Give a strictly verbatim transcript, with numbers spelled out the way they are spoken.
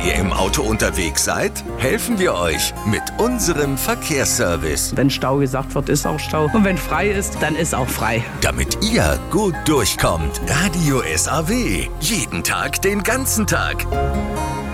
ihr im Auto unterwegs seid? Helfen wir euch mit unserem Verkehrsservice. Wenn Stau gesagt wird, ist auch Stau. Und wenn frei ist, dann ist auch frei. Damit ihr gut durchkommt. Radio S A W. Jeden Tag, den ganzen Tag.